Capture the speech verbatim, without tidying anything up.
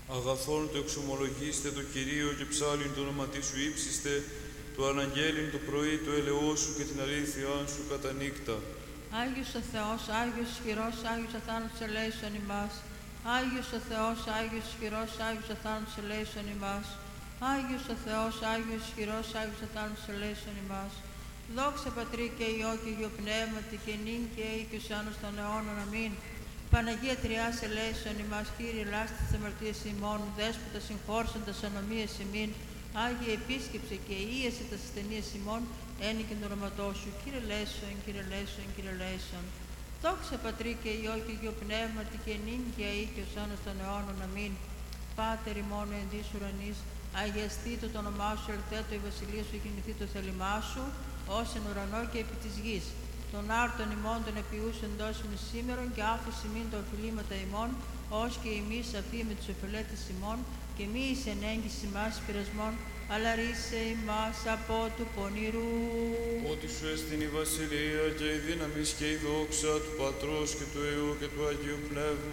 Αγαθόν το εξομολογήστε το Κυρίο και ψάλιν το όνομα σου ύψιστε, το αναγγέλιν το πρωί το ελαιό σου και την αλήθεια σου κατά νύκτα. Άγιος ο Θεός, Άγιος ισχυρός, Άγιος αθάνατος ελέησον ημάς. Άγιος ο Θεός, Άγιος ισχυρός, Άγιος αθάνατος ελέησον ημάς. Άγιος ο Θεός, Άγιος ισχυρός, Άγιος αθάνατος ελέησον ημάς. Δόξα Πατρί και Υιό και Υιό Πνεύματι και νυν και αεί και ους αιώνας των αιώνων. Αμήν. Παναγία Τριάς ελέησον ημάς, Κύριε ελάστη της αμαρτίας ημών, Δέσποτα συγχώρσοντας ανομίες ημίν, Άγιε επίσκεψε και ίεσε τα ασθενείας ημών, ένικεν το όνοματό σου. Κύριε ελέησον, Κύριε ελέησον, Κύριε ελέησον. Δόξα Πατρί και Υιό και Υιό Πνεύματι και νυν και αεί και ους αιώνας των αιώνων. Αμήν. Πάτερ ημών εν της ουρανής, αγιαστήτω το όνομά σου, ελθέτω η βασιλεία σου, γεννηθεί το θέλημά σου, ως εν ουρανό και επί της γης. Τον άρτον ημών των επιούσεων δώσιμη σήμερον και άφηση μην τα οφειλήματα ημών, ως και εμείς αφή με τους οφειλέτες ημών, και μη εις εν έγκυση μας πειρασμών, αλλά ρίσε ημάς από του πονηρού. Ότι σου έστειν η βασιλεία και η δύναμις και η δόξα του Πατρός και του Υιού και του Αγίου Πνεύματος.